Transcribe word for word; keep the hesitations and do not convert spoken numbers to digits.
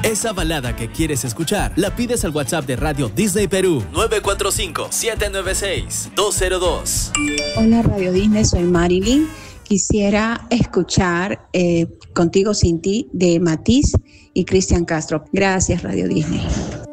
Esa balada que quieres escuchar, la pides al WhatsApp de Radio Disney Perú, nueve cuatro cinco, siete nueve seis, dos cero dos. Hola Radio Disney, soy Marilyn. Quisiera escuchar eh, Contigo Sin Ti de Matiz y Cristian Castro. Gracias Radio Disney.